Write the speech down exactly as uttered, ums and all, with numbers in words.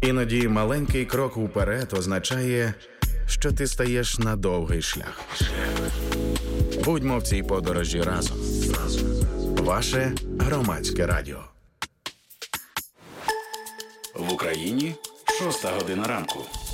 Іноді маленький крок уперед означає, що ти стаєш на довгий шлях. Будьмо в цій подорожі разом. Ваше громадське радіо. В Україні шоста година ранку.